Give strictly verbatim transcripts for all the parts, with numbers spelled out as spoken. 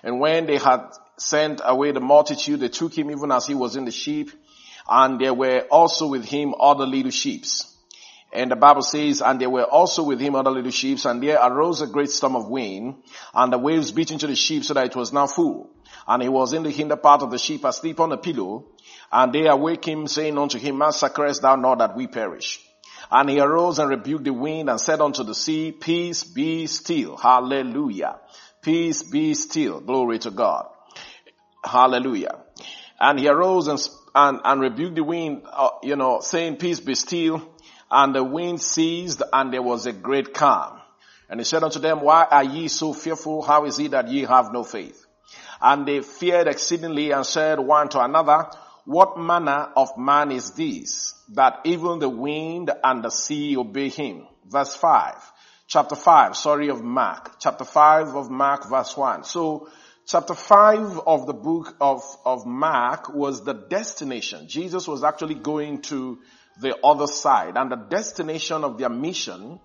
And when they had sent away the multitude, they took him even as he was in the sheep. And there were also with him other little sheep. And the Bible says, and there were also with him other little sheep, and there arose a great storm of wind, and the waves beat into the ship so that it was now full. And he was in the hinder part of the ship asleep on a pillow, and they awake him, saying unto him, Master, carest thou not that we perish? And he arose and rebuked the wind, and said unto the sea, Peace, be still. Hallelujah. Peace, be still. Glory to God. Hallelujah. And he arose and and, and rebuked the wind, uh, you know, saying, Peace, be still. And the wind ceased, and there was a great calm. And he said unto them, Why are ye so fearful? How is it that ye have no faith? And they feared exceedingly, and said one to another, What manner of man is this, that even the wind and the sea obey him? Verse five. Chapter five, sorry, of Mark. Chapter five of Mark, verse one. So, chapter five of the book of, of Mark was the destination. Jesus was actually going to the other side, and the destination of their mission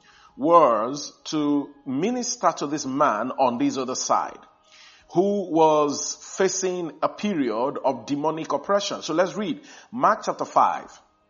was to minister to this man on this other side who was facing a period of demonic oppression. So let's read Mark chapter five.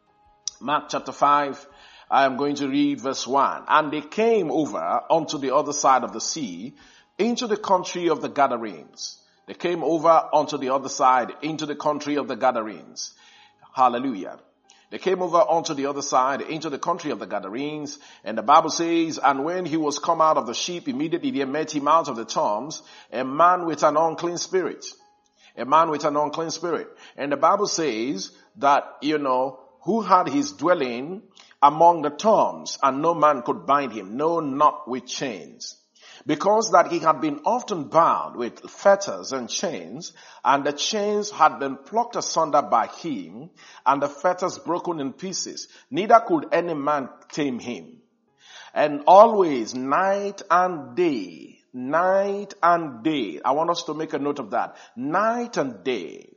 Mark chapter five, I am going to read verse one. And they came over unto the other side of the sea, into the country of the Gadarenes. They came over unto the other side, into the country of the Gadarenes. Hallelujah. They came over onto the other side, into the country of the Gadarenes, and the Bible says, and when he was come out of the ship, immediately there met him out of the tombs a man with an unclean spirit. A man with an unclean spirit. And the Bible says that, you know, who had his dwelling among the tombs, and no man could bind him, no, not with chains. Because that he had been often bound with fetters and chains, and the chains had been plucked asunder by him, and the fetters broken in pieces. Neither could any man tame him. And always, night and day, night and day, I want us to make a note of that, night and day,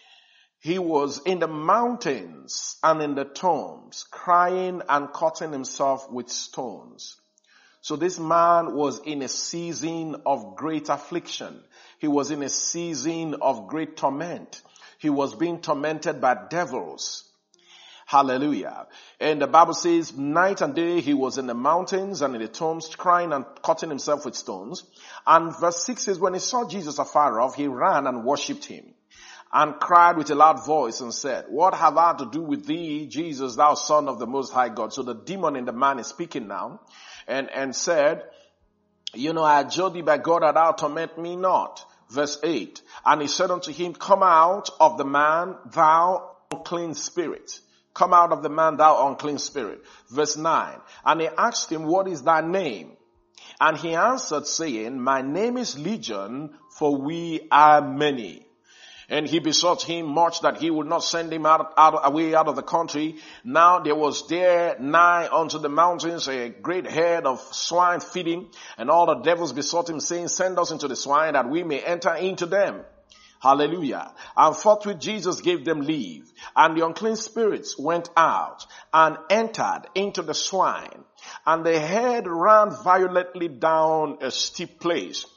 he was in the mountains and in the tombs, crying and cutting himself with stones. So this man was in a season of great affliction. He was in a season of great torment. He was being tormented by devils. Hallelujah. And the Bible says night and day he was in the mountains and in the tombs, crying and cutting himself with stones. And verse six says, when he saw Jesus afar off, he ran and worshipped him, and cried with a loud voice and said, What have I to do with thee, Jesus, thou Son of the Most High God? So the demon in the man is speaking now. And, and said, you know, I adjure thee by God that thou torment me not. Verse eight. And he said unto him, Come out of the man, thou unclean spirit. Come out of the man, thou unclean spirit. Verse nine. And he asked him, What is thy name? And he answered, saying, My name is Legion, for we are many. And he besought him much that he would not send him out, out, away out of the country. Now there was there nigh unto the mountains a great herd of swine feeding, and all the devils besought him, saying, Send us into the swine, that we may enter into them. Hallelujah. And forthwith Jesus gave them leave, and the unclean spirits went out and entered into the swine, and the herd ran violently down a steep place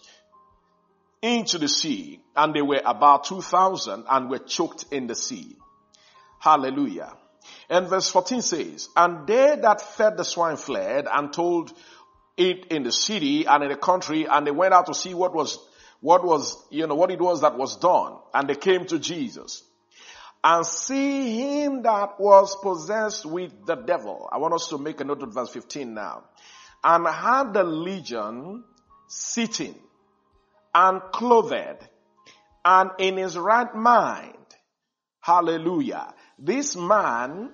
into the sea, and they were about two thousand and were choked in the sea. Hallelujah. And verse fourteen says, And they that fed the swine fled and told it in the city and in the country, and they went out to see what was, what was, you know, what it was that was done. And they came to Jesus. And see him that was possessed with the devil. I want us to make a note of verse fifteen now. And had the legion sitting, and clothed, and in his right mind. Hallelujah. This man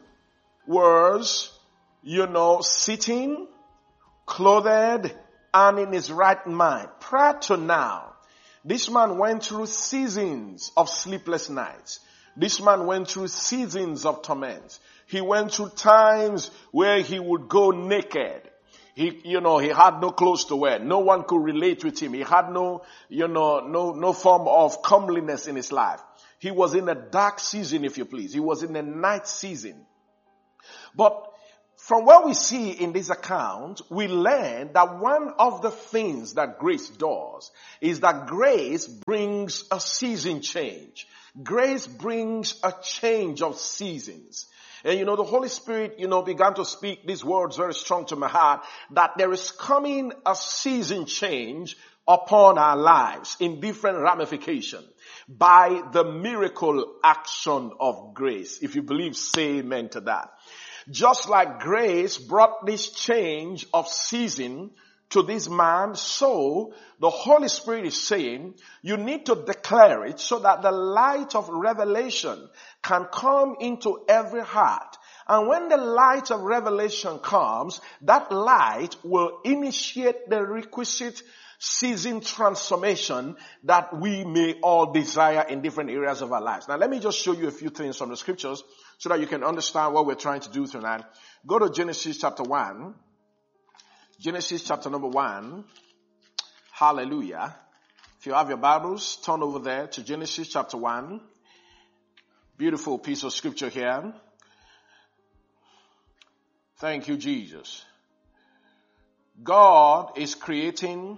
was, you know, sitting, clothed, and in his right mind. Prior to now, this man went through seasons of sleepless nights. This man went through seasons of torment. He went through times where he would go naked. He, you know, he had no clothes to wear. No one could relate with him. He had no, you know, no, no form of comeliness in his life. He was in a dark season, if you please. He was in a night season. But From what we see in this account, we learn that one of the things that grace does is that grace brings a season change. Grace brings a change of seasons. And you know, the Holy Spirit, you know, began to speak these words very strong to my heart, that there is coming a season change upon our lives in different ramifications by the miracle action of grace. If you believe, say amen to that. Just like grace brought this change of season to this man, so the Holy Spirit is saying you need to declare it so that the light of revelation can come into every heart. And when the light of revelation comes, that light will initiate the requisite season transformation that we may all desire in different areas of our lives. Now let me just show you a few things from the scriptures so that you can understand what we're trying to do tonight. Go to Genesis chapter one. Genesis chapter number one. Hallelujah. If you have your Bibles, turn over there to Genesis chapter one. Beautiful piece of scripture here. Thank you, Jesus. God is creating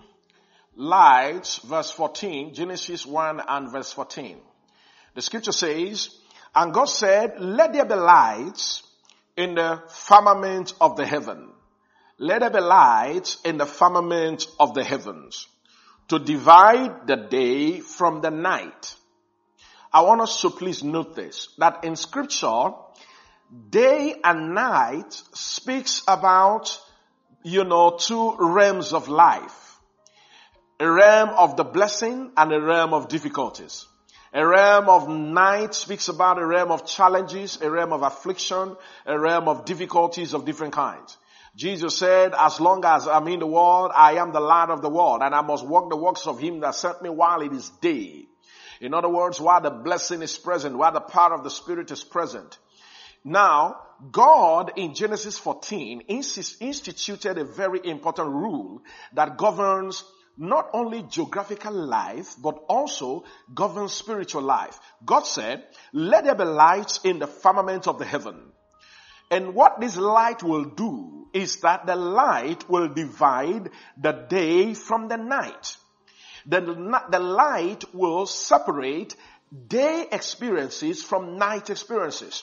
lights, verse fourteen, Genesis one and verse fourteen. The scripture says, and God said, let there be lights in the firmament of the heaven. Let there be lights in the firmament of the heavens to divide the day from the night. I want us to please note this, that in scripture, day and night speaks about, you know, two realms of life. A realm of the blessing and a realm of difficulties. A realm of night speaks about a realm of challenges, a realm of affliction, a realm of difficulties of different kinds. Jesus said, as long as I'm in the world, I am the light of the world, and I must walk the works of him that sent me while it is day. In other words, while the blessing is present, while the power of the Spirit is present. Now, God in Genesis fourteen instituted a very important rule that governs not only geographical life, but also governs spiritual life. God said, let there be lights in the firmament of the heaven. And what this light will do is that the light will divide the day from the night. The, the light will separate day experiences from night experiences.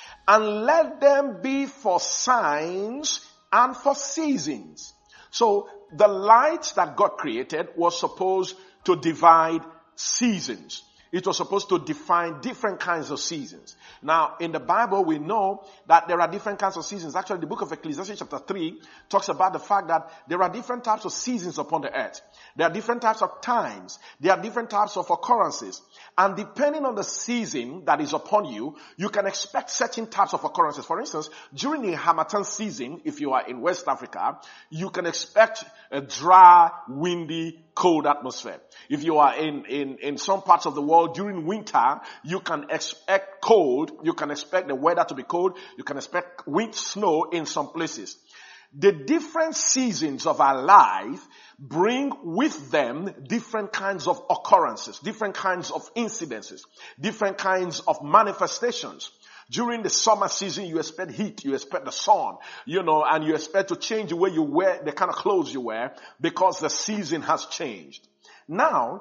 And let them be for signs and for seasons. So the light that God created was supposed to divide seasons. It was supposed to define different kinds of seasons. Now, in the Bible, we know that there are different kinds of seasons. Actually, the book of Ecclesiastes chapter three talks about the fact that there are different types of seasons upon the earth. There are different types of times. There are different types of occurrences. And depending on the season that is upon you, you can expect certain types of occurrences. For instance, during the Harmattan season, if you are in West Africa, you can expect a dry, windy, cold atmosphere. If you are in, in, in some parts of the world during winter, you can expect cold. You can expect the weather to be cold. You can expect wind, snow in some places. The different seasons of our life bring with them different kinds of occurrences, different kinds of incidences, different kinds of manifestations. During the summer season, you expect heat, you expect the sun, you know, and you expect to change the way you wear, the kind of clothes you wear, because the season has changed. Now,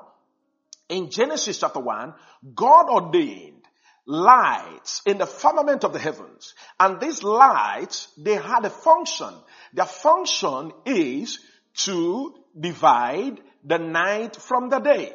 in Genesis chapter one, God ordained lights in the firmament of the heavens. And these lights, they had a function. Their function is to divide the night from the day,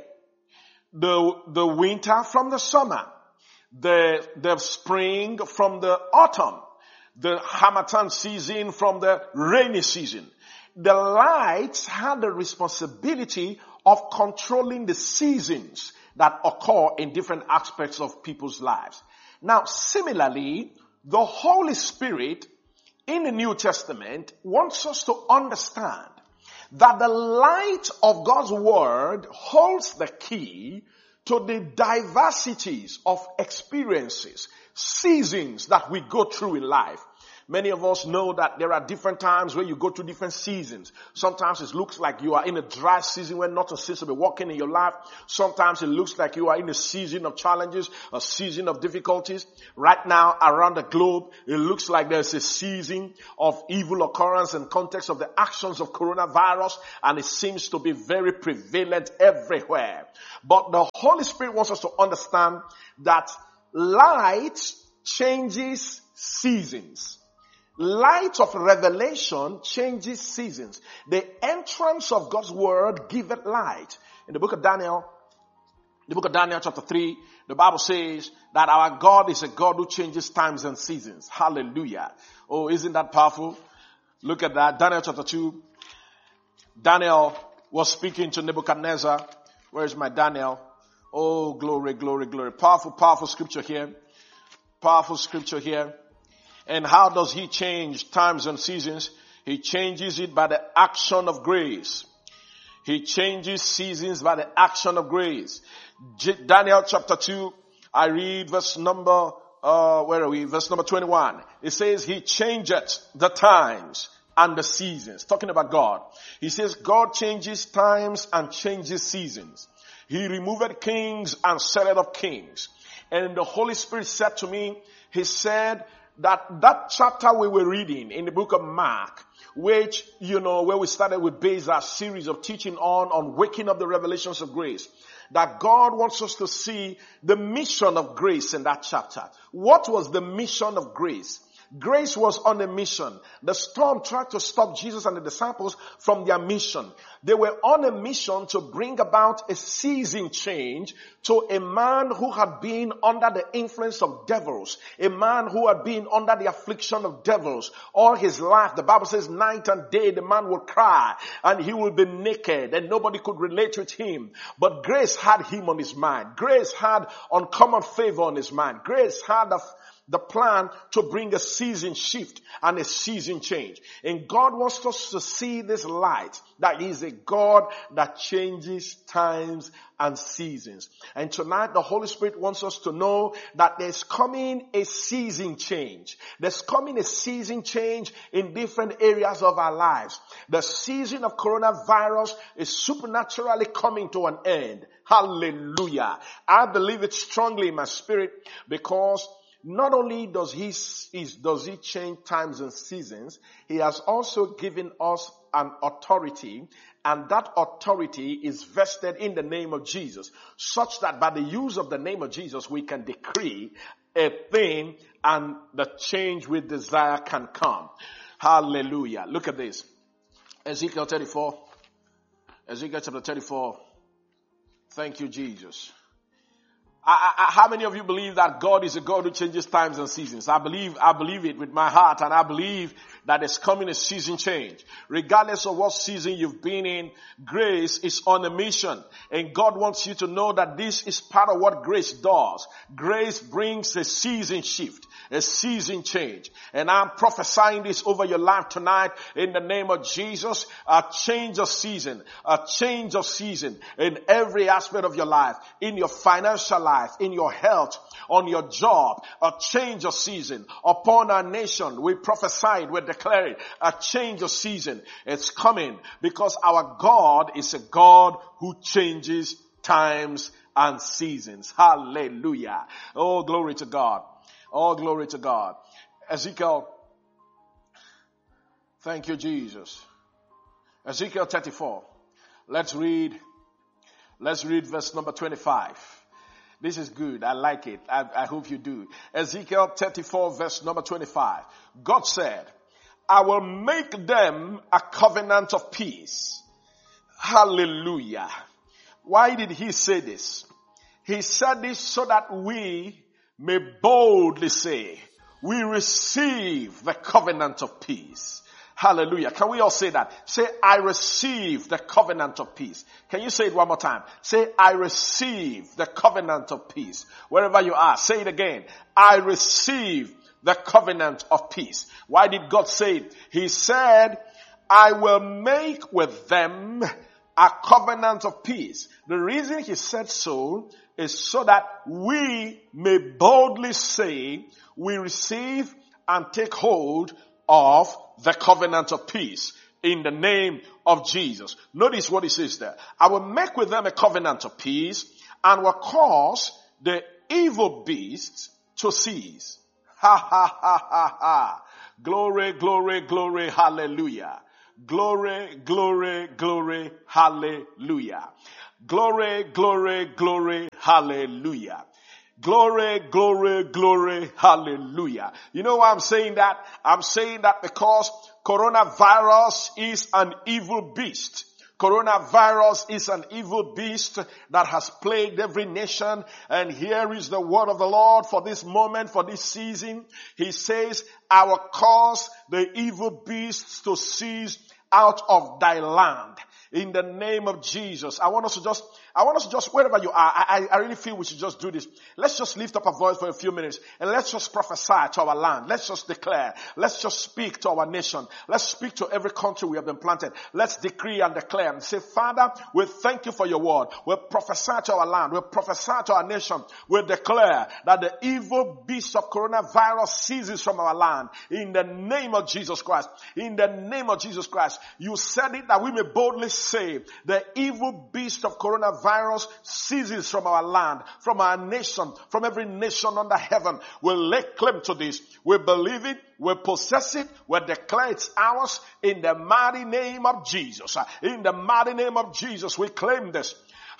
the, the winter from the summer, the, the spring from the autumn, the Harmattan season from the rainy season. The lights had the responsibility of controlling the seasons that occur in different aspects of people's lives. Now, similarly, the Holy Spirit in the New Testament wants us to understand that the light of God's Word holds the key to the diversities of experiences, seasons that we go through in life. Many of us know that there are different times where you go through different seasons. Sometimes it looks like you are in a dry season where nothing seems to be working in your life. Sometimes it looks like you are in a season of challenges, a season of difficulties. Right now, around the globe, it looks like there's a season of evil occurrence in context of the actions of coronavirus, and it seems to be very prevalent everywhere. But the Holy Spirit wants us to understand that light changes seasons. Light of revelation changes seasons. The entrance of God's word giveth light. In the book of Daniel, the book of Daniel chapter three, the Bible says that our God is a God who changes times and seasons. Hallelujah. Oh, isn't that powerful? Look at that. Daniel chapter two. Daniel was speaking to Nebuchadnezzar. Where is my Daniel? Oh, glory, glory, glory. Powerful, powerful scripture here. Powerful scripture here. And how does he change times and seasons? He changes it by the action of grace. He changes seasons by the action of grace. J- Daniel chapter two, I read verse number, uh, where are we? Verse number twenty-one. It says, he changeth the times and the seasons. Talking about God. He says, God changes times and changes seasons. He removed kings and set up kings. And the Holy Spirit said to me, he said that that chapter we were reading in the book of Mark, which, you know, where we started with base our series of teaching on, on waking up the revelations of grace, that God wants us to see the mission of grace in that chapter. What was the mission of grace? Grace was on a mission. The storm tried to stop Jesus and the disciples from their mission. They were on a mission to bring about a season change to a man who had been under the influence of devils, a man who had been under the affliction of devils all his life. The Bible says night and day the man would cry and he would be naked and nobody could relate with him. But grace had him on his mind. Grace had uncommon favor on his mind. Grace had a the plan to bring a season shift and a season change. And God wants us to see this light, that He is a God that changes times and seasons. And tonight the Holy Spirit wants us to know that there's coming a season change. There's coming a season change in different areas of our lives. The season of coronavirus is supernaturally coming to an end. Hallelujah. I believe it strongly in my spirit, because not only does he, is, does he change times and seasons, he has also given us an authority, and that authority is vested in the name of Jesus, such that by the use of the name of Jesus, we can decree a thing and the change we desire can come. Hallelujah. Look at this. Ezekiel thirty-four. Ezekiel chapter thirty-four. Thank you, Jesus. I, I, how many of you believe that God is a God who changes times and seasons? I believe, I believe it with my heart, and I believe that there's coming a season change. Regardless of what season you've been in, grace is on a mission. And God wants you to know that this is part of what grace does. Grace brings a season shift, a season change. And I'm prophesying this over your life tonight in the name of Jesus. A change of season, a change of season in every aspect of your life, in your financial life, life, in your health, on your job, a change of season. Upon our nation, we prophesied, we declared a change of season. It's coming because our God is a God who changes times and seasons. Hallelujah. Oh, glory to God. Oh, glory to God. Ezekiel, thank you, Jesus. Ezekiel thirty-four. Let's read, let's read verse number twenty-five. This is good. I like it. I, I hope you do. Ezekiel thirty-four verse number twenty-five. God said, I will make them a covenant of peace. Hallelujah. Why did he say this? He said this so that we may boldly say, we receive the covenant of peace. Hallelujah. Can we all say that? Say, I receive the covenant of peace. Can you say it one more time? Say, I receive the covenant of peace. Wherever you are, say it again. I receive the covenant of peace. Why did God say it? He said, I will make with them a covenant of peace. The reason he said so is so that we may boldly say, we receive and take hold of the covenant of peace in the name of Jesus. Notice what he says there. I will make with them a covenant of peace and will cause the evil beasts to cease. Ha ha ha ha ha. Glory, glory, glory, hallelujah. Glory, glory, glory, hallelujah. Glory, glory, glory, hallelujah. Glory, glory, glory, hallelujah. You know why I'm saying that? I'm saying that because coronavirus is an evil beast. Coronavirus is an evil beast that has plagued every nation. And here is the word of the Lord for this moment, for this season. He says, I will cause the evil beasts to cease out of thy land. In the name of Jesus. I want us to just, I want us to just, wherever you are, I, I really feel we should just do this. Let's just lift up our voice for a few minutes and let's just prophesy to our land. Let's just declare. Let's just speak to our nation. Let's speak to every country we have been planted. Let's decree and declare and say, Father, we thank you for your word. We prophesy to our land. We prophesy to our nation. We declare that the evil beast of coronavirus ceases from our land. In the name of Jesus Christ. In the name of Jesus Christ. You said it that we may boldly say the evil beast of coronavirus ceases from our land, from our nation, from every nation under heaven. We'll lay claim to this. We believe it. We possess it. We declare it's ours in the mighty name of Jesus. In the mighty name of Jesus, we claim this.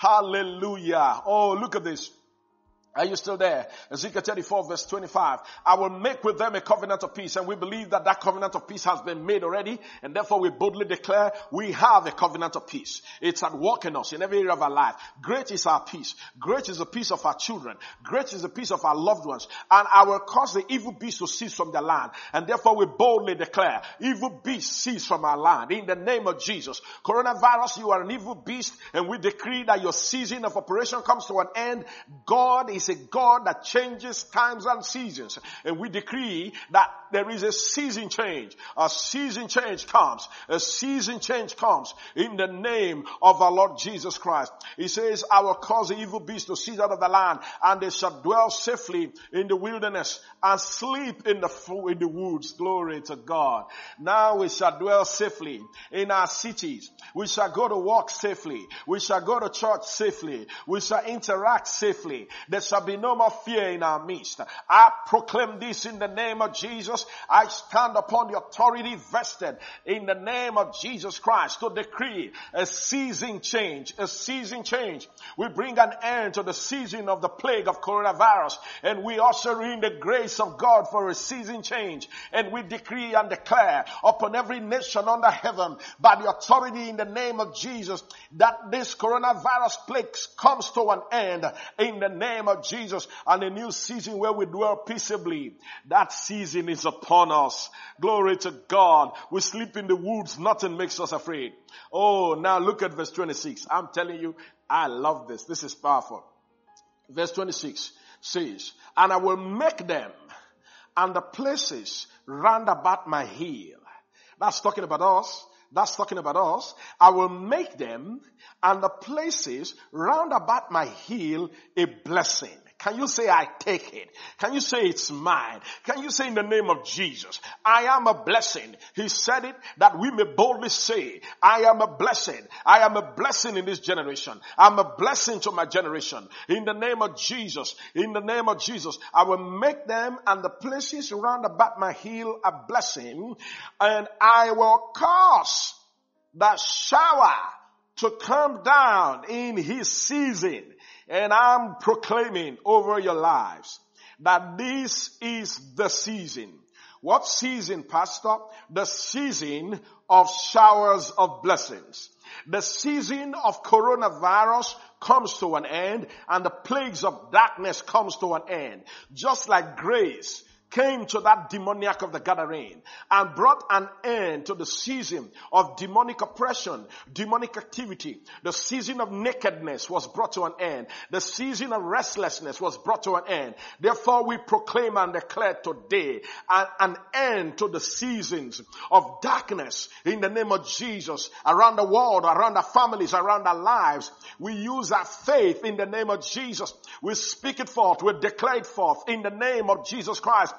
Hallelujah. Oh, look at this. Are you still there? Ezekiel thirty-four verse twenty-five. I will make with them a covenant of peace. And we believe that that covenant of peace has been made already. And therefore we boldly declare we have a covenant of peace. It's at work in us in every area of our life. Great is our peace. Great is the peace of our children. Great is the peace of our loved ones. And I will cause the evil beast to cease from their land. And therefore we boldly declare evil beast cease from our land. In the name of Jesus. Coronavirus, you are an evil beast. And we decree that your season of operation comes to an end. God is a God that changes times and seasons. And we decree that there is a season change. A season change comes. A season change comes in the name of our Lord Jesus Christ. He says, I will cause the evil beast to cease out of the land, and they shall dwell safely in the wilderness and sleep in the, in the woods. Glory to God. Now we shall dwell safely in our cities. We shall go to work safely. We shall go to church safely. We shall interact safely. There shall be no more fear in our midst. I proclaim this in the name of Jesus. I stand upon the authority vested in the name of Jesus Christ to decree a season change, a season change. We bring an end to the season of the plague of coronavirus, and we usher in the grace of God for a season change. And we decree and declare upon every nation under heaven by the authority in the name of Jesus that this coronavirus plague comes to an end in the name of Jesus, and a new season where we dwell peaceably. That season is upon us. Glory to God. We sleep in the woods. Nothing makes us afraid. Oh, now look at verse twenty-six. I'm telling you, I love this. This is powerful. Verse twenty-six says, and I will make them and the places round about my hill. That's talking about us. That's talking about us. I will make them and the places round about my hill a blessing. Can you say, I take it? Can you say, it's mine? Can you say, in the name of Jesus, I am a blessing? He said it that we may boldly say, I am a blessing. I am a blessing in this generation. I'm a blessing to my generation. In the name of Jesus, in the name of Jesus, I will make them and the places round about my hill a blessing, and I will cause the shower to come down in his season. And I'm proclaiming over your lives that this is the season. What season, Pastor? The season of showers of blessings. The season of coronavirus comes to an end, and the plagues of darkness comes to an end. Just like grace came to that demoniac of the Gadarene and brought an end to the season of demonic oppression, demonic activity. The season of nakedness was brought to an end. The season of restlessness was brought to an end. Therefore, we proclaim and declare today an, an end to the seasons of darkness in the name of Jesus around the world, around our families, around our lives. We use our faith in the name of Jesus. We speak it forth. We declare it forth in the name of Jesus Christ.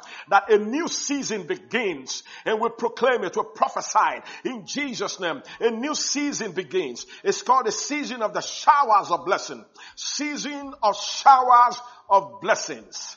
that a new season begins, and we proclaim it, we prophesy it in Jesus' name. A new season begins. It's called a season of the showers of blessing. Season of showers of blessings.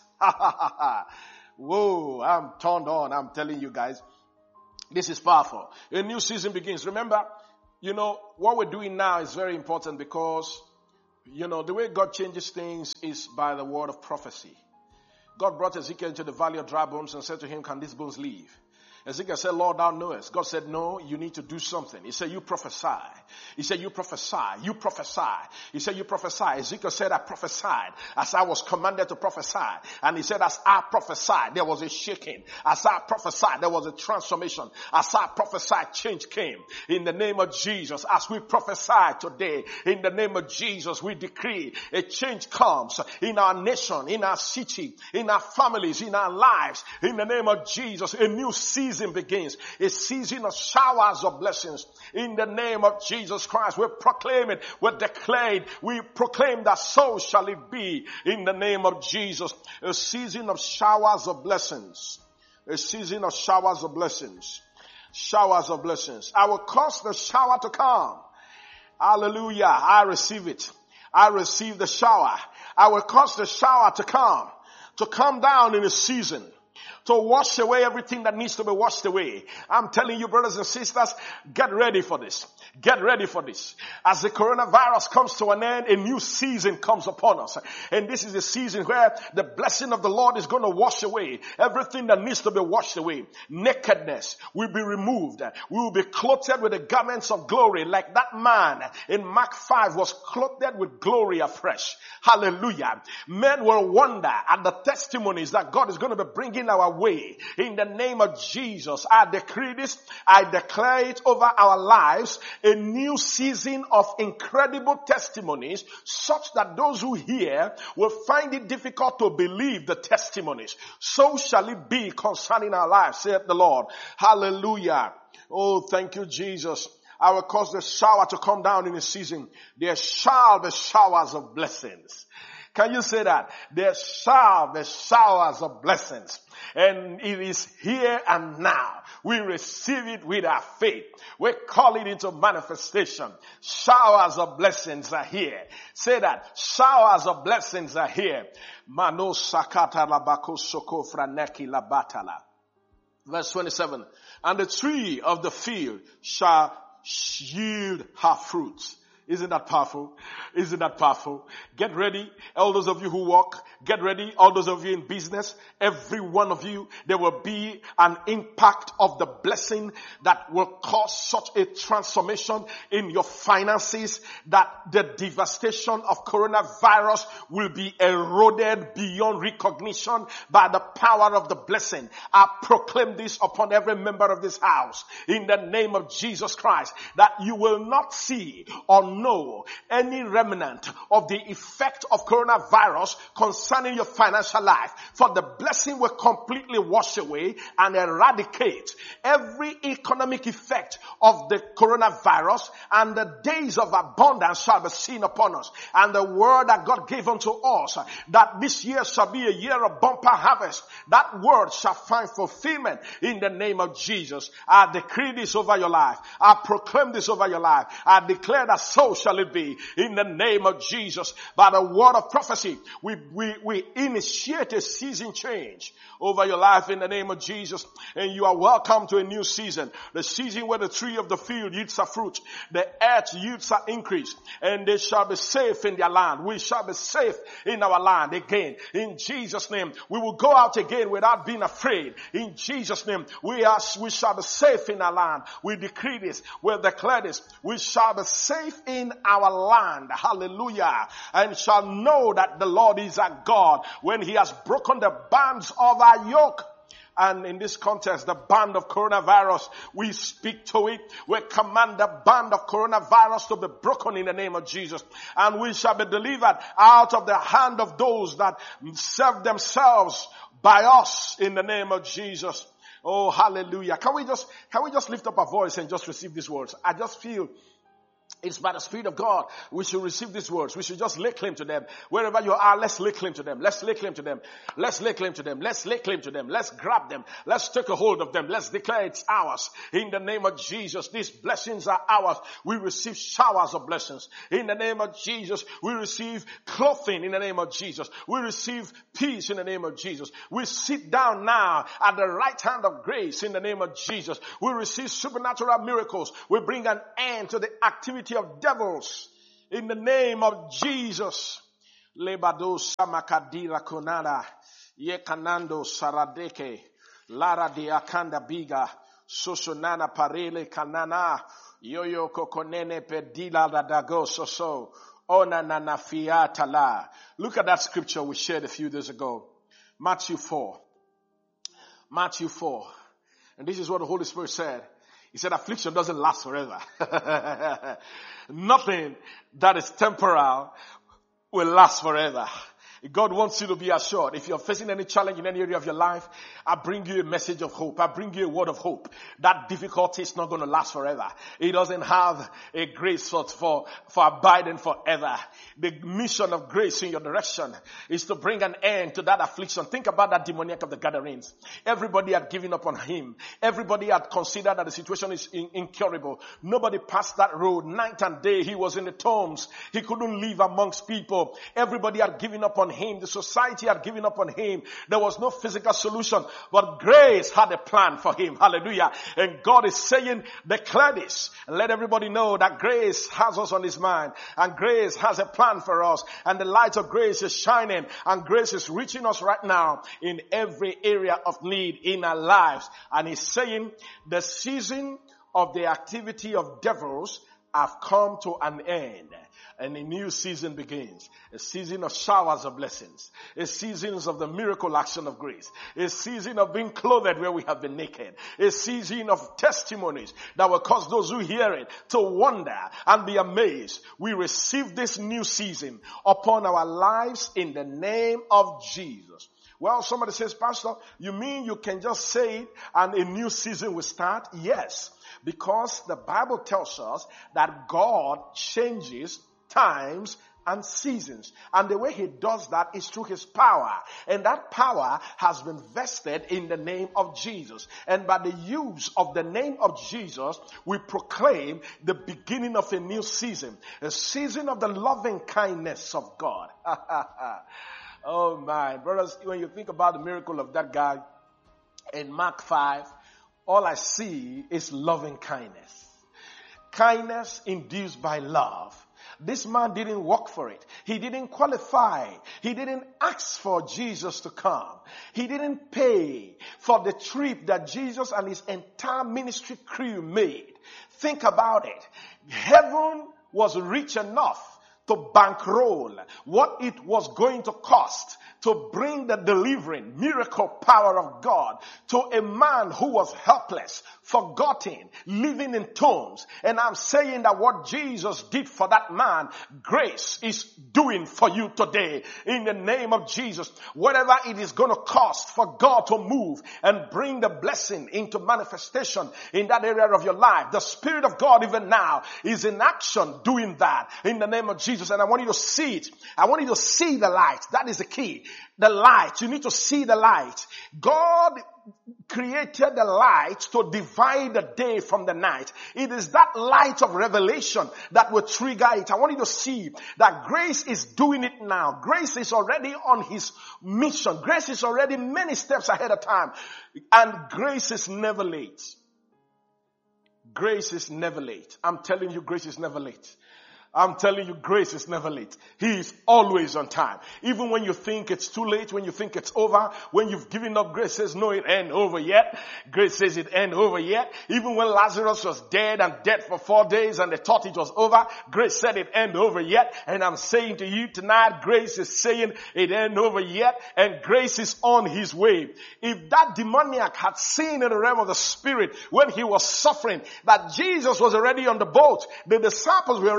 Whoa, I'm turned on. I'm telling you guys, this is powerful. A new season begins. Remember, you know, what we're doing now is very important because, you know, the way God changes things is by the word of prophecy. God brought Ezekiel into the valley of dry bones and said to him, can these bones live? Ezekiel said, Lord, thou knowest. God said, no, you need to do something. He said, you prophesy. He said, you prophesy. You prophesy. He said, you prophesy. Ezekiel said, I prophesied as I was commanded to prophesy. And he said, as I prophesied, there was a shaking. As I prophesied, there was a transformation. As I prophesied, change came. In the name of Jesus, as we prophesy today, in the name of Jesus, we decree a change comes in our nation, in our city, in our families, in our lives. In the name of Jesus, a new season begins, a season of showers of blessings. In the name of Jesus Christ, we proclaim it, we declare it, we proclaim that so shall it be in the name of Jesus. A season of showers of blessings. A season of showers of blessings. Showers of blessings. I will cause the shower to come. Hallelujah. I receive it. I receive the shower. I will cause the shower to come. To come down in a season. To wash away everything that needs to be washed away. I'm telling you, brothers and sisters, get ready for this. Get ready for this. As the coronavirus comes to an end, a new season comes upon us. And this is a season where the blessing of the Lord is going to wash away everything that needs to be washed away. Nakedness will be removed. We will be clothed with the garments of glory, like that man in Mark five was clothed with glory afresh. Hallelujah. Men will wonder at the testimonies that God is going to be bringing our way. In the name of Jesus, I decree this, I declare it over our lives, a new season of incredible testimonies, such that those who hear will find it difficult to believe the testimonies. So shall it be concerning our lives, saith the Lord. Hallelujah. Oh, thank you, Jesus. I will cause the shower to come down in a season. There shall be showers of blessings. Can you say that? There shall be showers of blessings. And it is here and now. We receive it with our faith. We call it into manifestation. Showers of blessings are here. Say that. Showers of blessings are here. Mano sakata labako soko franeki labatala. Verse twenty-seven. And the tree of the field shall yield her fruits. Isn't that powerful? Isn't that powerful? Get ready. All those of you who walk, get ready. All those of you in business, every one of you, there will be an impact of the blessing that will cause such a transformation in your finances that the devastation of coronavirus will be eroded beyond recognition by the power of the blessing. I proclaim this upon every member of this house in the name of Jesus Christ, that you will not see or know any remnant of the effect of coronavirus concerning your financial life. For the blessing will completely wash away and eradicate every economic effect of the coronavirus, and the days of abundance shall be seen upon us. And the word that God gave unto us, that this year shall be a year of bumper harvest, that word shall find fulfillment in the name of Jesus. I decree this over your life. I proclaim this over your life. I declare that so shall it be in the name of Jesus. By the word of prophecy, we, we, we initiate a season change over your life in the name of Jesus. And you are welcome to a new season. The season where the tree of the field yields her fruit, the earth yields her increase, and they shall be safe in their land. We shall be safe in our land again. In Jesus' name, we will go out again without being afraid. In Jesus' name, we are, we shall be safe in our land. We decree this. We declare this. We shall be safe in our land. Hallelujah. And shall know that the Lord is our God when he has broken the bands of our yoke. And in this context, the band of coronavirus, we speak to it. We command the band of coronavirus to be broken in the name of Jesus. And we shall be delivered out of the hand of those that serve themselves by us in the name of Jesus. Oh, hallelujah. Can we just, can we just lift up our voice and just receive these words? I just feel It's by the Spirit of God we should receive these words. We should just lay claim to them. Wherever you are, let's lay claim to them. Let's lay claim to them. Let's lay claim to them. Let's lay claim to them. Let's grab them. Let's take a hold of them. Let's declare it's ours. In the name of Jesus, these blessings are ours. We receive showers of blessings. In the name of Jesus, we receive clothing. In the name of Jesus, we receive peace. In the name of Jesus, we sit down now at the right hand of grace. In the name of Jesus, we receive supernatural miracles. We bring an end to the activity of devils in the name of Jesus. Lebado samakadira konada yekanando saradeke lara de akanda biga sosonana parele kanana yoyo kokonene pedila dadago soso ona nana fiata la. Look at that scripture we shared a few days ago. Matthew four. Matthew four. And this is what the Holy Spirit said. He said affliction doesn't last forever. Nothing that is temporal will last forever. God wants you to be assured. If you're facing any challenge in any area of your life, I bring you a message of hope. I bring you a word of hope. That difficulty is not going to last forever. It doesn't have a grace for, for, for abiding forever. The mission of grace in your direction is to bring an end to that affliction. Think about that demoniac of the Gadarenes. Everybody had given up on him. Everybody had considered that the situation is in, incurable. Nobody passed that road. Night and day he was in the tombs. He couldn't live amongst people. Everybody had given up on him. The society had given up on him. There was no physical solution, but grace had a plan for him. Hallelujah. And God is saying, declare this and let everybody know that grace has us on his mind and grace has a plan for us, and the light of grace is shining and grace is reaching us right now in every area of need in our lives. And he's saying the season of the activity of devils have come to an end. And a new season begins. A season of showers of blessings. A season of the miracle action of grace. A season of being clothed where we have been naked. A season of testimonies that will cause those who hear it to wonder and be amazed. We receive this new season upon our lives in the name of Jesus. Well, somebody says, Pastor, you mean you can just say it and a new season will start? Yes, because the Bible tells us that God changes times and seasons. And the way he does that is through his power. And that power has been vested in the name of Jesus. And by the use of the name of Jesus, we proclaim the beginning of a new season. A season of the loving kindness of God. Oh my, brothers, when you think about the miracle of that guy in Mark five, all I see is loving kindness. Kindness induced by love. This man didn't work for it. He didn't qualify. He didn't ask for Jesus to come. He didn't pay for the trip that Jesus and his entire ministry crew made. Think about it. Heaven was rich enough to bankroll what it was going to cost to bring the delivering miracle power of God to a man who was helpless, forgotten, living in tombs. And I'm saying that what Jesus did for that man, grace is doing for you today in the name of Jesus. Whatever it is going to cost for God to move and bring the blessing into manifestation in that area of your life, the Spirit of God even now is in action doing that in the name of Jesus. And I want you to see it. I want you to see the light. That is the key. The light. You need to see the light. God created the light to divide the day from the night. It is that light of revelation that will trigger it. I want you to see that grace is doing it now. Grace is already on his mission. Grace is already many steps ahead of time. And grace is never late. Grace is never late. I'm telling you, grace is never late. I'm telling you, grace is never late. He is always on time. Even when you think it's too late, when you think it's over, when you've given up, grace says, no, it ain't over yet. Grace says it ain't over yet. Even when Lazarus was dead and dead for four days and they thought it was over, grace said it ain't over yet. And I'm saying to you tonight, grace is saying it ain't over yet. And grace is on his way. If that demoniac had seen in the realm of the spirit when he was suffering that Jesus was already on the boat, the disciples were already on the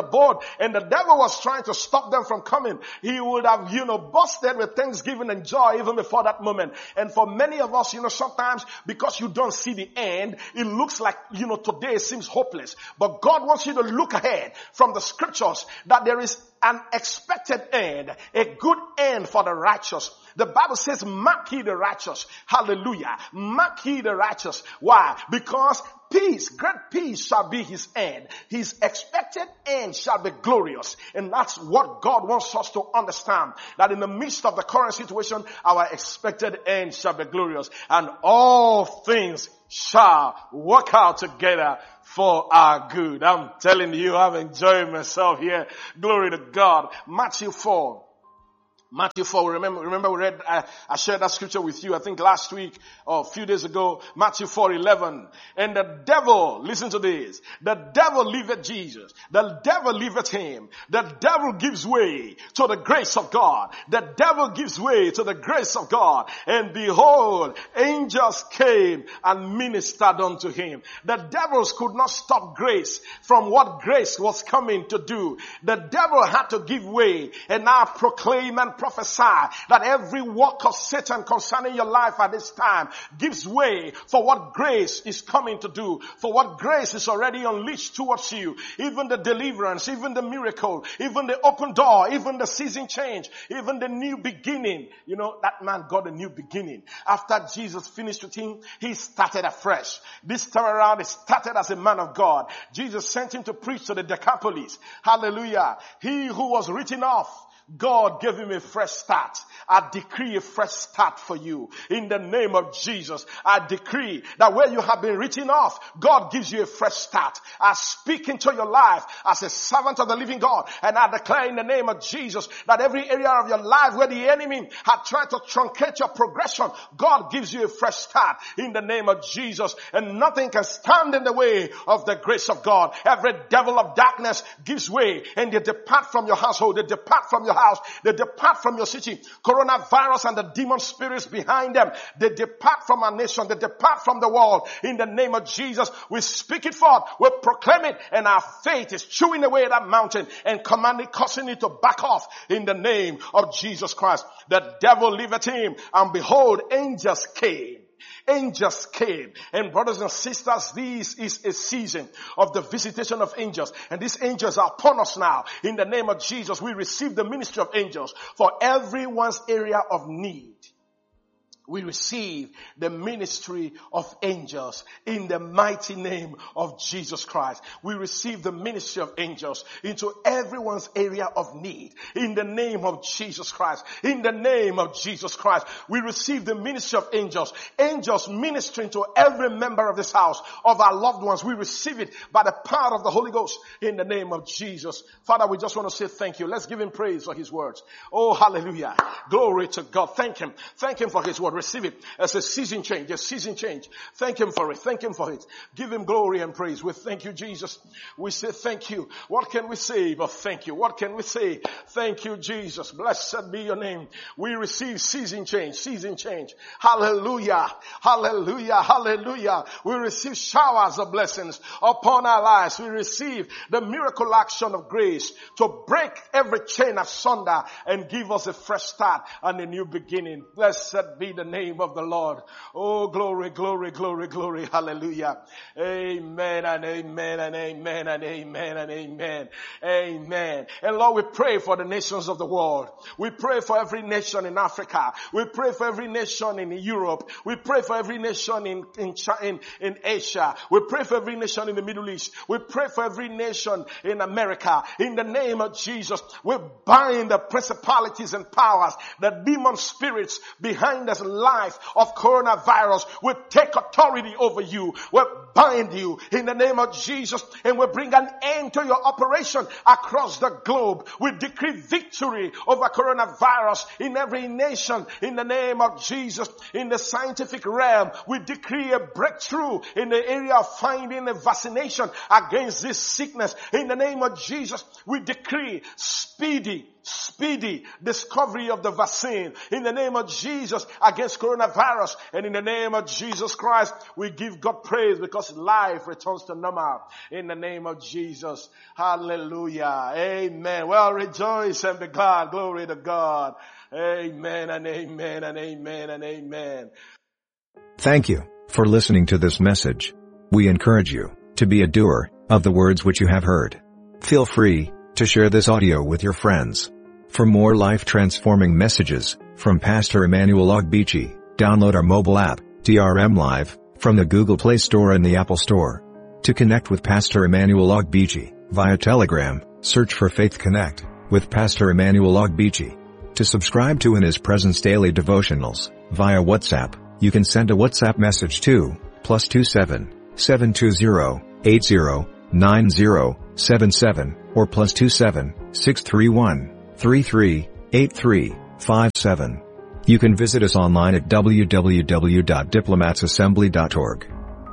the boat and the devil was trying to stop them from coming, he would have, you know, busted with thanksgiving and joy even before that moment. And for many of us, you know, sometimes because you don't see the end, it looks like, you know, today seems hopeless. But God wants you to look ahead from the scriptures that there is an expected end, a good end for the righteous. The Bible says, mark ye the righteous. Hallelujah. Mark ye the righteous. Why? Because peace, great peace shall be his end. His expected end shall be glorious. And that's what God wants us to understand. That in the midst of the current situation, our expected end shall be glorious. And all things shall work out together for our good. I'm telling you, I'm enjoying myself here. Glory to God. Matthew four. Matthew four, remember, remember we read, I, I shared that scripture with you, I think last week or a few days ago, Matthew four eleven. And the devil, listen to this, the devil leaveth Jesus. The devil leaveth him. The devil gives way to the grace of God. The devil gives way to the grace of God. And behold, angels came and ministered unto him. The devils could not stop grace from what grace was coming to do. The devil had to give way and now proclaim and prophesy that every work of Satan concerning your life at this time gives way for what grace is coming to do, for what grace is already unleashed towards you. Even the deliverance, even the miracle, even the open door, even the season change, even the new beginning. You know, that man got a new beginning. After Jesus finished with him, he started afresh. This time around, he started as a man of God. Jesus sent him to preach to the Decapolis. Hallelujah. He who was written off, God gave him a fresh start. I decree a fresh start for you. In the name of Jesus, I decree that where you have been written off, God gives you a fresh start. I speak into your life as a servant of the living God, and I declare in the name of Jesus that every area of your life where the enemy had tried to truncate your progression, God gives you a fresh start in the name of Jesus, and nothing can stand in the way of the grace of God. Every devil of darkness gives way, and they depart from your household, they depart from your house, they depart from your city. Coronavirus and the demon spirits behind them, they depart from our nation, they depart from the world. In the name of Jesus, we speak it forth, we proclaim it, and our faith is chewing away that mountain and commanding, causing it to back off in the name of Jesus Christ. The devil leaveth him, and behold, angels came. Angels came. And brothers and sisters, this is a season of the visitation of angels. And these angels are upon us now. In the name of Jesus, we receive the ministry of angels for everyone's area of need. We receive the ministry of angels in the mighty name of Jesus Christ. We receive the ministry of angels into everyone's area of need in the name of Jesus Christ. In the name of Jesus Christ, we receive the ministry of angels. Angels ministering to every member of this house, of our loved ones. We receive it by the power of the Holy Ghost in the name of Jesus. Father, we just want to say thank you. Let's give him praise for his words. Oh, hallelujah. Glory to God. Thank him. Thank him for his word. Receive it as a season change, a season change. Thank him for it. Thank him for it. Give him glory and praise. We thank you, Jesus. We say thank you. What can we say but thank you? What can we say? Thank you, Jesus. Blessed be your name. We receive season change, season change. Hallelujah. Hallelujah. Hallelujah. We receive showers of blessings upon our lives. We receive the miracle action of grace to break every chain asunder and give us a fresh start and a new beginning. Blessed be the name of the Lord. Oh, glory, glory, glory, glory. Hallelujah. Amen and amen and amen and amen and amen. Amen. And Lord, we pray for the nations of the world. We pray for every nation in Africa. We pray for every nation in Europe. We pray for every nation in, in, in, in Asia. We pray for every nation in the Middle East. We pray for every nation in America. In the name of Jesus, we bind the principalities and powers, the demon spirits behind this life of coronavirus. We take authority over you. We bind you in the name of Jesus, and we bring an end to your operation across the globe. We decree victory over coronavirus in every nation in the name of Jesus. In the scientific realm, we decree a breakthrough in the area of finding a vaccination against this sickness. In the name of Jesus, we decree speedy speedy discovery of the vaccine in the name of Jesus against coronavirus. And in the name of Jesus Christ, we give God praise because life returns to normal in the name of Jesus. Hallelujah. Amen. Well, rejoice and be glad. Glory to God. Amen and amen and amen and amen. Thank you for listening to this message. We encourage you to be a doer of the words which you have heard. Feel free to share this audio with your friends. For more life-transforming messages from Pastor Emmanuel Ogbeche, download our mobile app, D R M Live, from the Google Play Store and the Apple Store. To connect with Pastor Emmanuel Ogbeche via Telegram, search for Faith Connect with Pastor Emmanuel Ogbeche. To subscribe to In His Presence daily devotionals via WhatsApp, you can send a WhatsApp message to plus two seven seven two zero eight zero nine zero seven seven or plus two seven six three one three three eight three five seven. You can visit us online at w w w dot diplomats assembly dot org.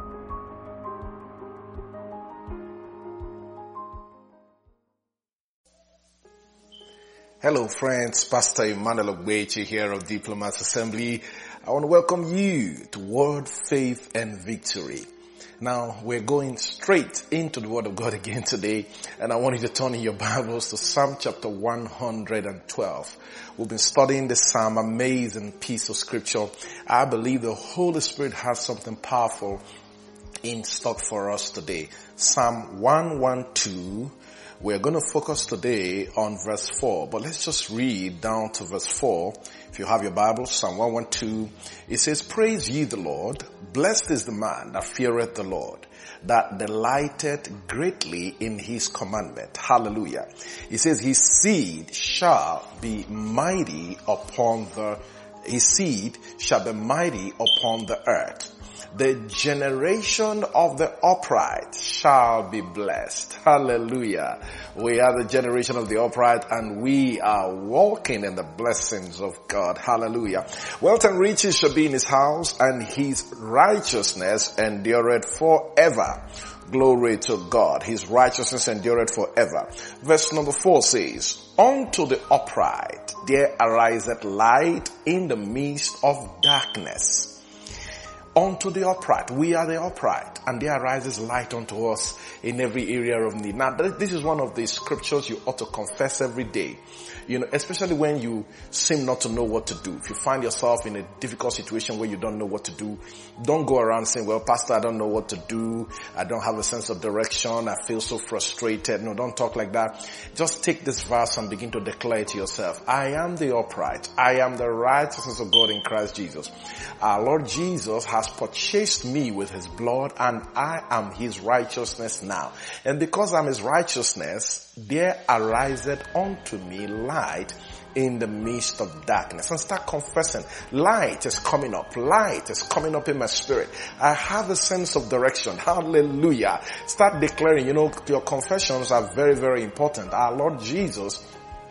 Hello friends, Pastor Emmanuel Ogbeche here of Diplomats Assembly. I want to welcome you to Word, Faith and Victory. Now, we're going straight into the Word of God again today, and I want you to turn in your Bibles to Psalm chapter one hundred twelve. We've been studying this Psalm, amazing piece of scripture. I believe the Holy Spirit has something powerful in stock for us today. Psalm one twelve. We're going to focus today on verse four, but let's just read down to verse four. If you have your Bible, Psalm one twelve, it says, "Praise ye the Lord, blessed is the man that feareth the Lord, that delighteth greatly in his commandment." Hallelujah. It says, "His seed shall be mighty upon the, his seed shall be mighty upon the earth. The generation of the upright shall be blessed." Hallelujah. We are the generation of the upright and we are walking in the blessings of God. Hallelujah. Wealth and riches shall be in his house, and his righteousness endureth forever. Glory to God. His righteousness endureth forever. Verse number four says, "Unto the upright there ariseth light in the midst of darkness." Unto the upright. We are the upright, and there arises light unto us in every area of need. Now, this is one of the scriptures you ought to confess every day. You know, especially when you seem not to know what to do. If you find yourself in a difficult situation where you don't know what to do, don't go around saying, "Well, Pastor, I don't know what to do. I don't have a sense of direction. I feel so frustrated." No, don't talk like that. Just take this verse and begin to declare to yourself, "I am the upright. I am the righteousness of God in Christ Jesus. Our Lord Jesus has purchased me with his blood, and I am his righteousness now. And because I'm his righteousness, there ariseth unto me light in the midst of darkness." And start confessing. Light is coming up. Light is coming up in my spirit. I have a sense of direction. Hallelujah. Start declaring. You know, your confessions are very, very important. Our Lord Jesus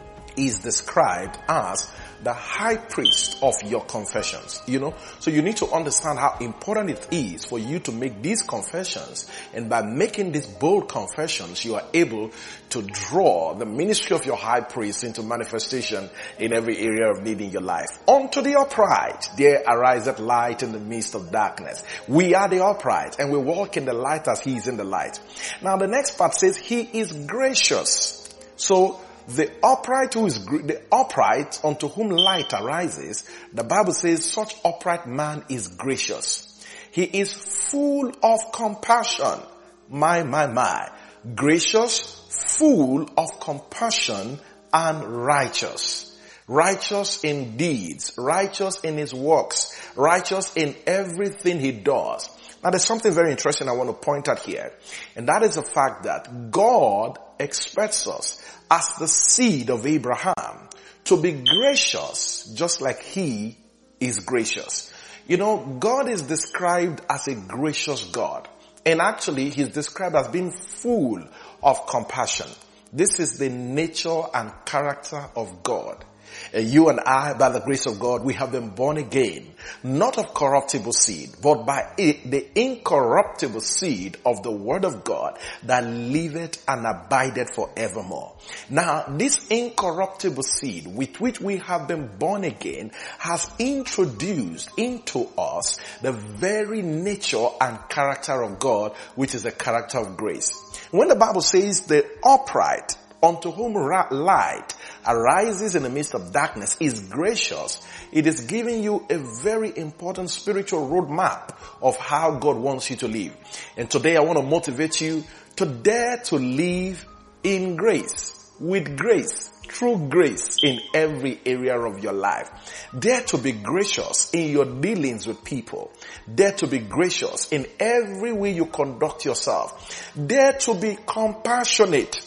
is described as the high priest of your confessions, you know. So you need to understand how important it is for you to make these confessions. And by making these bold confessions, you are able to draw the ministry of your high priest into manifestation in every area of need in your life. Unto the upright, there ariseth light in the midst of darkness. We are the upright, and we walk in the light as he is in the light. Now the next part says, "He is gracious." So, the upright who is, the upright unto whom light arises, the Bible says such upright man is gracious. He is full of compassion. My, my, my. Gracious, full of compassion, and righteous. Righteous in deeds, righteous in his works, righteous in everything he does. Now there's something very interesting I want to point out here, and that is the fact that God expects us as the seed of Abraham to be gracious just like he is gracious. You know, God is described as a gracious God, and actually he's described as being full of compassion. This is the nature and character of God. And you and I, by the grace of God, we have been born again, not of corruptible seed, but by it, the incorruptible seed of the word of God that liveth and abideth forevermore. Now, this incorruptible seed with which we have been born again has introduced into us the very nature and character of God, which is the character of grace. When the Bible says the upright unto whom light arises in the midst of darkness is gracious, it is giving you a very important spiritual roadmap of how God wants you to live. And today I want to motivate you to dare to live in grace, with grace, through grace in every area of your life. Dare to be gracious in your dealings with people. Dare to be gracious in every way you conduct yourself. Dare to be compassionate.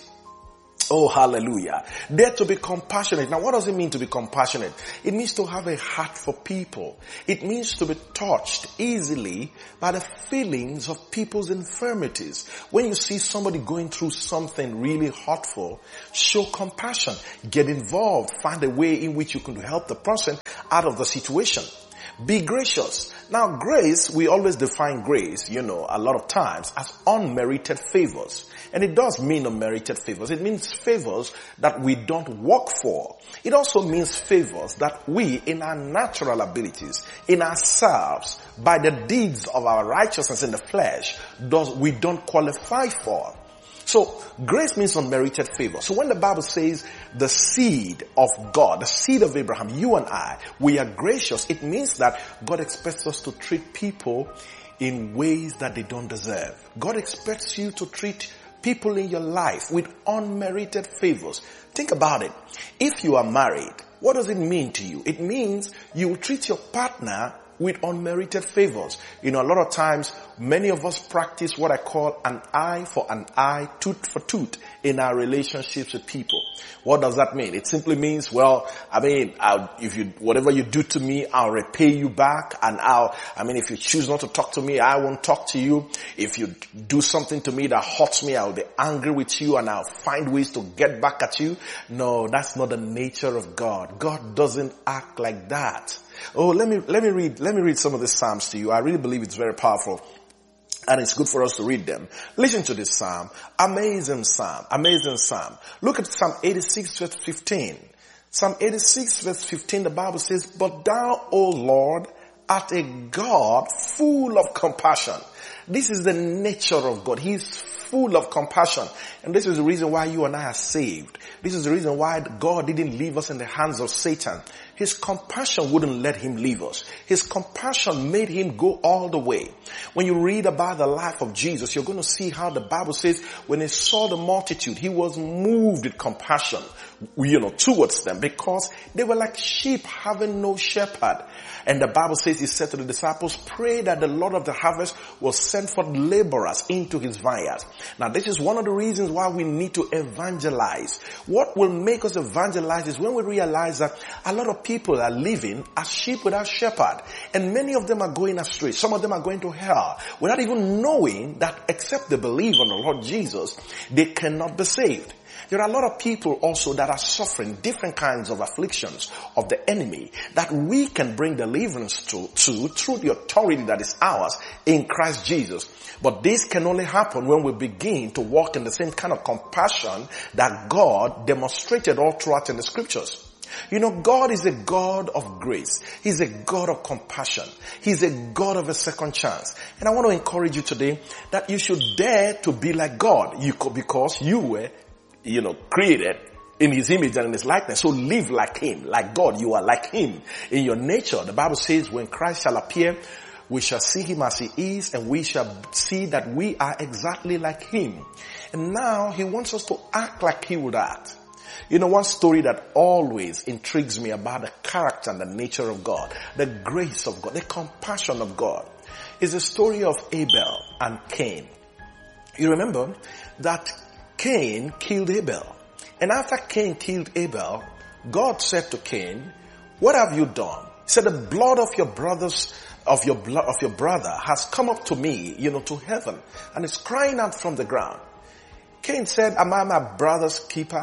Oh, hallelujah. Dare to be compassionate. Now, what does it mean to be compassionate? It means to have a heart for people. It means to be touched easily by the feelings of people's infirmities. When you see somebody going through something really hurtful, show compassion. Get involved. Find a way in which you can help the person out of the situation. Be gracious. Now, grace, we always define grace, you know, a lot of times as unmerited favors. And it does mean unmerited favors. It means favors that we don't work for. It also means favors that we, in our natural abilities, in ourselves, by the deeds of our righteousness in the flesh, does we don't qualify for. So, grace means unmerited favor. So when the Bible says the seed of God, the seed of Abraham, you and I, we are gracious, it means that God expects us to treat people in ways that they don't deserve. God expects you to treat people in your life with unmerited favors. Think about it. If you are married, what does it mean to you? It means you will treat your partner with unmerited favors. You know, a lot of times, many of us practice what I call an eye for an eye, tooth for tooth in our relationships with people. What does that mean? It simply means, well, I mean, I'll, if you, whatever you do to me, I'll repay you back, and I'll, I mean, if you choose not to talk to me, I won't talk to you. If you do something to me that hurts me, I'll be angry with you and I'll find ways to get back at you. No, that's not the nature of God. God doesn't act like that. Oh, let me, let me read, let me read some of the Psalms to you. I really believe it's very powerful. And it's good for us to read them. Listen to this Psalm. Amazing Psalm. Amazing Psalm. Look at Psalm eighty-six verse fifteen. Psalm eighty-six verse fifteen, the Bible says, "But thou, O Lord, art a God full of compassion." This is the nature of God. He is full of compassion. And this is the reason why you and I are saved. This is the reason why God didn't leave us in the hands of Satan. His compassion wouldn't let him leave us. His compassion made him go all the way. When you read about the life of Jesus, you're going to see how the Bible says when he saw the multitude, he was moved with compassion, you know, towards them, because they were like sheep having no shepherd. And the Bible says he said to the disciples, "Pray that the Lord of the harvest will send forth laborers into his vineyard." Now, this is one of the reasons why we need to evangelize. What will make us evangelize is when we realize that a lot of people are living as sheep without shepherd. And many of them are going astray. Some of them are going to hell without even knowing that except they believe on the Lord Jesus, they cannot be saved. There are a lot of people also that are suffering different kinds of afflictions of the enemy that we can bring deliverance to, to through the authority that is ours in Christ Jesus. But this can only happen when we begin to walk in the same kind of compassion that God demonstrated all throughout in the scriptures. You know, God is a God of grace. He's a God of compassion. He's a God of a second chance. And I want to encourage you today that you should dare to be like God. You could, because you were, you know, created in his image and in his likeness. So live like him, like God. You are like him in your nature. The Bible says when Christ shall appear, we shall see him as he is, and we shall see that we are exactly like him. And now he wants us to act like he would act. You know, one story that always intrigues me about the character and the nature of God, the grace of God, the compassion of God, is the story of Abel and Cain. You remember that Cain killed Abel. And after Cain killed Abel, God said to Cain, "What have you done?" He said, "The blood of your brothers, of your blood, of your brother has come up to me, you know, to heaven, and it's crying out from the ground." Cain said, "Am I my brother's keeper?"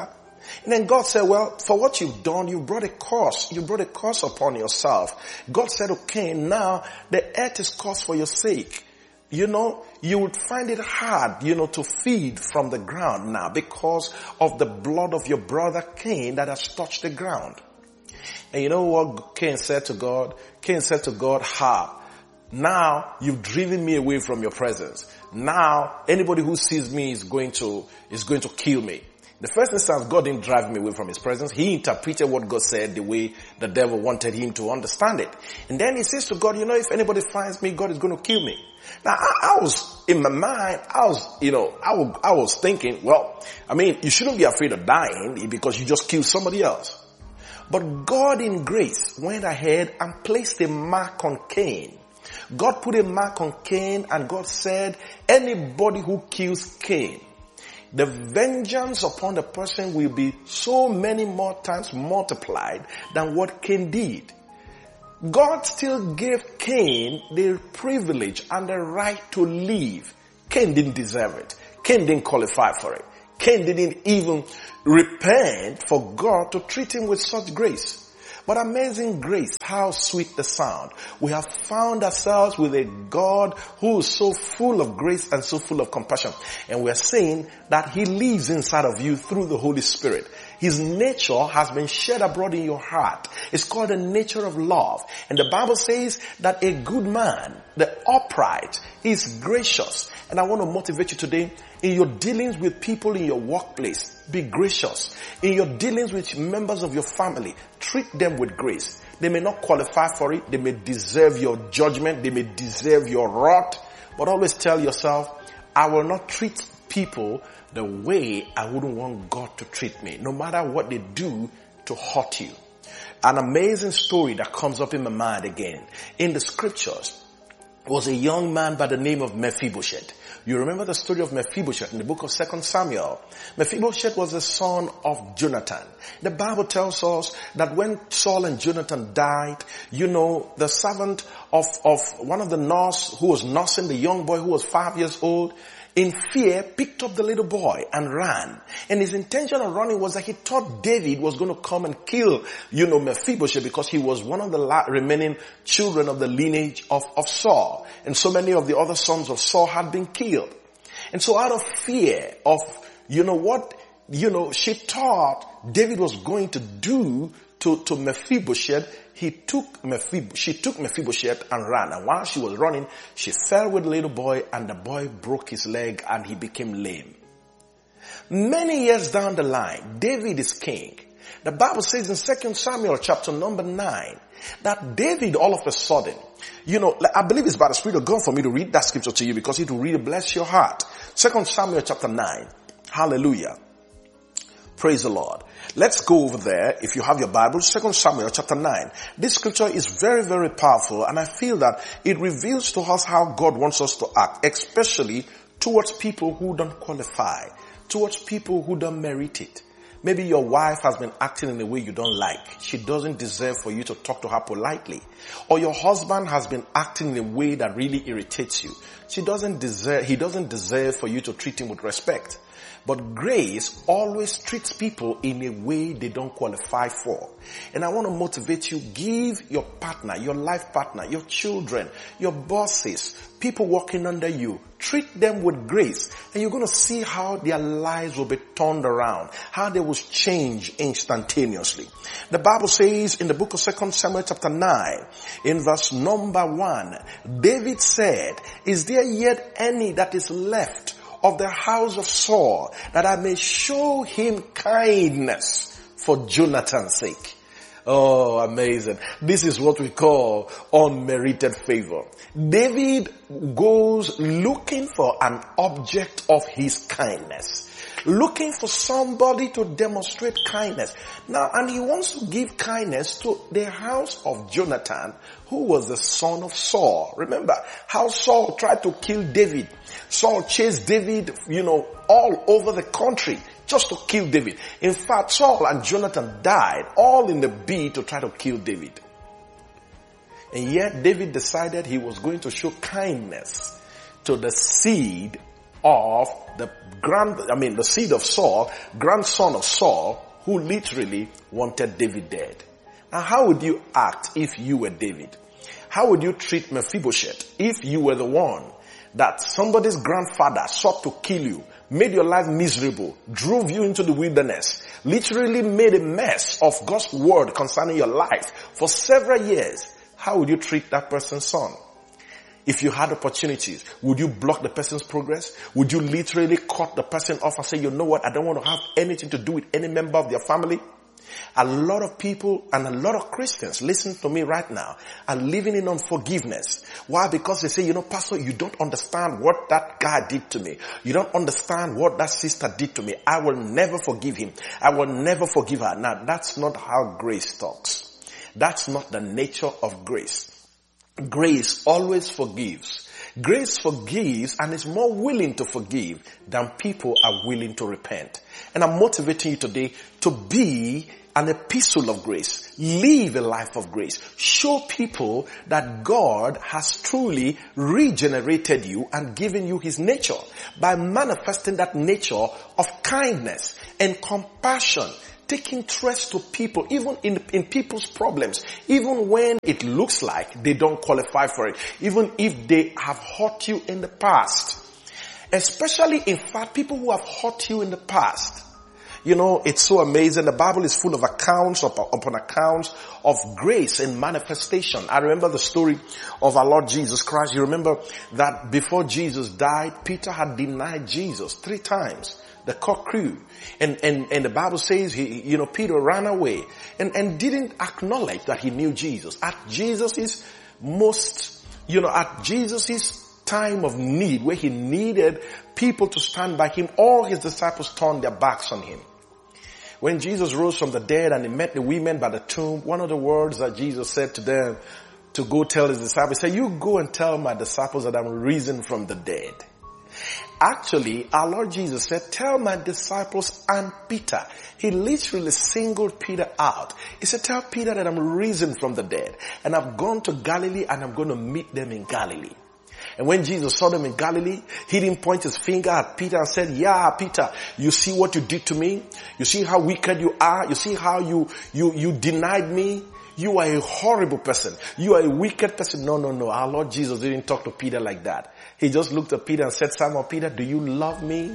And then God said, well, for what you've done, you brought a curse. You brought a curse upon yourself. God said, okay, now the earth is cursed for your sake. You know, you would find it hard, you know, to feed from the ground now because of the blood of your brother Cain that has touched the ground. And you know what Cain said to God? Cain said to God, ha, now you've driven me away from your presence. Now anybody who sees me is going to, is going to kill me. The first instance, God didn't drive me away from his presence. He interpreted what God said the way the devil wanted him to understand it. And then he says to God, you know, if anybody finds me, God is going to kill me. Now, I, I was, in my mind, I was, you know, I, was, I was thinking, well, I mean, you shouldn't be afraid of dying because you just killed somebody else. But God in grace went ahead and placed a mark on Cain. God put a mark on Cain and God said, anybody who kills Cain, the vengeance upon the person will be so many more times multiplied than what Cain did. God still gave Cain the privilege and the right to live. Cain didn't deserve it. Cain didn't qualify for it. Cain didn't even repent for God to treat him with such grace. But amazing grace, how sweet the sound. We have found ourselves with a God who is so full of grace and so full of compassion. And we are saying that he lives inside of you through the Holy Spirit. His nature has been shed abroad in your heart. It's called the nature of love. And the Bible says that a good man, the upright, is gracious. And I want to motivate you today in your dealings with people in your workplace. Be gracious. In your dealings with members of your family, treat them with grace. They may not qualify for it. They may deserve your judgment. They may deserve your wrath. But always tell yourself, I will not treat people the way I wouldn't want God to treat me, no matter what they do to hurt you. An amazing story that comes up in my mind again in the scriptures was a young man by the name of Mephibosheth. You remember the story of Mephibosheth in the book of Second Samuel. Mephibosheth was the son of Jonathan. The Bible tells us that when Saul and Jonathan died, you know, the servant of, of one of the nurse who was nursing the young boy who was five years old, in fear, picked up the little boy and ran. And his intention of running was that he thought David was going to come and kill, you know, Mephibosheth because he was one of the la- remaining children of the lineage of, of Saul. And so many of the other sons of Saul had been killed. And so out of fear of, you know, what, you know, she thought David was going to do to, to Mephibosheth, he took Mephib- she took Mephibosheth and ran. And while she was running, she fell with the little boy and the boy broke his leg and he became lame. Many years down the line, David is king. The Bible says in Second Samuel chapter number nine, that David all of a sudden, you know, I believe it's by the Spirit of God for me to read that scripture to you because it will really bless your heart. Second Samuel chapter nine. Hallelujah. Praise the Lord. Let's go over there. If you have your Bible, Second Samuel chapter nine. This scripture is very, very powerful and I feel that it reveals to us how God wants us to act, especially towards people who don't qualify, towards people who don't merit it. Maybe your wife has been acting in a way you don't like. She doesn't deserve for you to talk to her politely. Or your husband has been acting in a way that really irritates you. She doesn't deserve, he doesn't deserve for you to treat him with respect. But grace always treats people in a way they don't qualify for. And I want to motivate you, give your partner, your life partner, your children, your bosses, people working under you, treat them with grace. And you're going to see how their lives will be turned around, how they will change instantaneously. The Bible says in the book of Second Samuel chapter nine, in verse number one, David said, is there yet any that is left of the house of Saul, that I may show him kindness for Jonathan's sake? Oh, amazing. This is what we call unmerited favor. David goes looking for an object of his kindness, looking for somebody to demonstrate kindness. Now, and he wants to give kindness to the house of Jonathan, who was the son of Saul. Remember how Saul tried to kill David. Saul chased David, you know, all over the country just to kill David. In fact, Saul and Jonathan died all in the bid to try to kill David. And yet David decided he was going to show kindness to the seed of the grand, I mean the seed of Saul, grandson of Saul, who literally wanted David dead. Now, how would you act if you were David? How would you treat Mephibosheth if you were the one that somebody's grandfather sought to kill you, made your life miserable, drove you into the wilderness, literally made a mess of God's word concerning your life for several years? How would you treat that person's son? If you had opportunities, would you block the person's progress? Would you literally cut the person off and say, you know what, I don't want to have anything to do with any member of their family? A lot of people and a lot of Christians, listen to me right now, are living in unforgiveness. Why? Because they say, you know, Pastor, you don't understand what that guy did to me. You don't understand what that sister did to me. I will never forgive him. I will never forgive her. Now, that's not how grace talks. That's not the nature of grace. Grace always forgives. Grace forgives and is more willing to forgive than people are willing to repent. And I'm motivating you today to be an epistle of grace. Live a life of grace. Show people that God has truly regenerated you and given you his nature by manifesting that nature of kindness and compassion. Take interest to people, even in, in people's problems, even when it looks like they don't qualify for it, even if they have hurt you in the past. Especially, in fact, people who have hurt you in the past. You know, it's so amazing. The Bible is full of accounts upon accounts of grace and manifestation. I remember the story of our Lord Jesus Christ. You remember that before Jesus died, Peter had denied Jesus three times. The cock crew. And, and, and the Bible says, he, you know, Peter ran away and, and didn't acknowledge that he knew Jesus. At Jesus's most, you know, at Jesus's time of need, where he needed people to stand by him, all his disciples turned their backs on him. When Jesus rose from the dead and he met the women by the tomb, one of the words that Jesus said to them to go tell his disciples, he said, you go and tell my disciples that I'm risen from the dead. Actually, our Lord Jesus said, tell my disciples and Peter. He literally singled Peter out. He said, tell Peter that I'm risen from the dead and I've gone to Galilee and I'm going to meet them in Galilee. And when Jesus saw them in Galilee, he didn't point his finger at Peter and said, yeah, Peter, you see what you did to me? You see how wicked you are? You see how you, you, you denied me? You are a horrible person. You are a wicked person. No, no, no. Our Lord Jesus didn't talk to Peter like that. He just looked at Peter and said, Simon Peter, do you love me?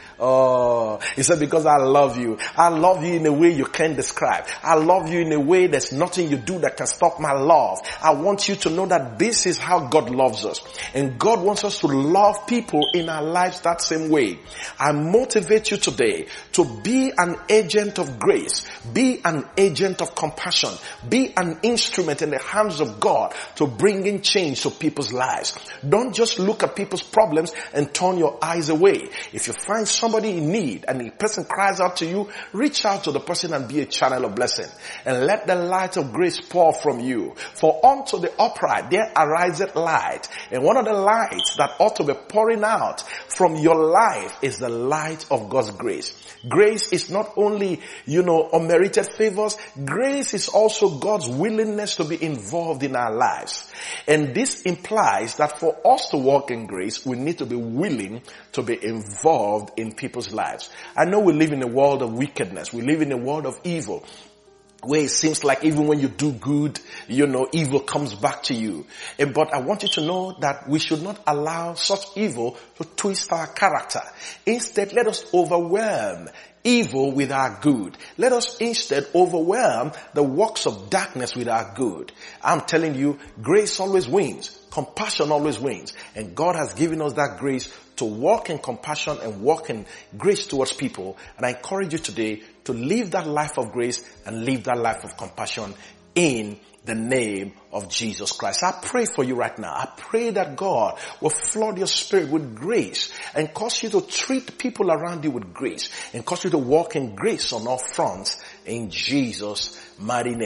Oh, he said, because I love you. I love you in a way you can't describe. I love you in a way there's nothing you do that can stop my love. I want you to know that this is how God loves us. And God wants us to love people in our lives that same way. I motivate you today to be an agent of grace. Be an agent of compassion. Be an instrument in the hands of God to bring in change to people's lives. Don't just look at people's problems and turn your eyes away. If you find something somebody in need and the person cries out to you, reach out to the person and be a channel of blessing. And let the light of grace pour from you. For unto the upright there ariseth light. And one of the lights that ought to be pouring out from your life is the light of God's grace. Grace is not only, you know, unmerited favors. Grace is also God's willingness to be involved in our lives. And this implies that for us to walk in grace, we need to be willing to be involved in people's lives. I know we live in a world of wickedness. We live in a world of evil, where it seems like even when you do good, you know, evil comes back to you. But I want you to know that we should not allow such evil to twist our character. Instead, let us overwhelm evil with our good. Let us instead overwhelm the works of darkness with our good. I'm telling you, grace always wins. Compassion always wins. And God has given us that grace to walk in compassion and walk in grace towards people. And I encourage you today to live that life of grace and live that life of compassion in the name of Jesus Christ. I pray for you right now. I pray that God will flood your spirit with grace and cause you to treat people around you with grace and cause you to walk in grace on all fronts. In Jesus' mighty name,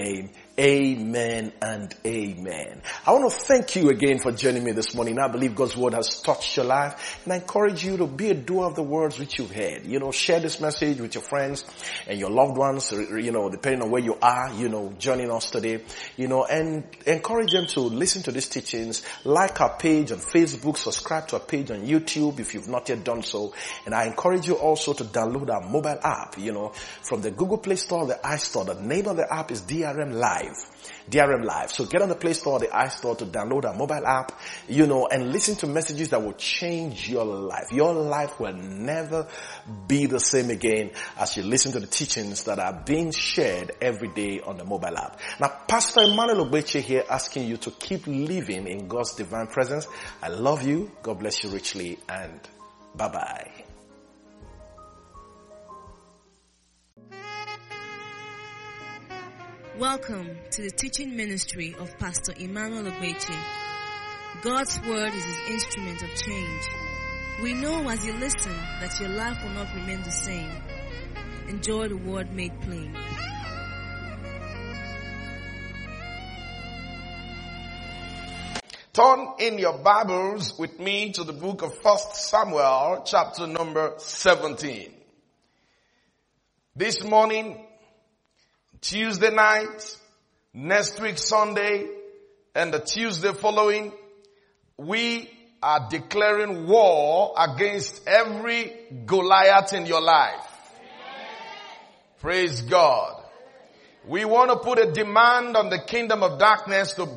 Amen and amen. I want to thank you again for joining me this morning. I believe God's word has touched your life, and I encourage you to be a doer of the words which you've heard. You know, share this message with your friends and your loved ones, you know, depending on where you are, you know, joining us today, you know, and encourage them to listen to these teachings. Like our page on Facebook, subscribe to our page on YouTube if you've not yet done so. And I encourage you also to download our mobile app, you know, from the Google Play Store or the iStore. The name of the app is D R M Live. D R M Live. So get on the Play Store or the iStore to download our mobile app, you know, and listen to messages that will change your life. Your life will never be the same again as you listen to the teachings that are being shared every day on the mobile app. Now, Pastor Emmanuel Ogbeche here asking you to keep living in God's divine presence. I love you. God bless you richly, and bye-bye. Welcome to the teaching ministry of Pastor Emmanuel Ogbeche. God's word is his instrument of change. We know as you listen that your life will not remain the same. Enjoy the word made plain. Turn in your Bibles with me to the book of First Samuel, chapter number seventeen. This morning, Tuesday night, next week Sunday, and the Tuesday following, we are declaring war against every Goliath in your life. Praise God. We want to put a demand on the kingdom of darkness to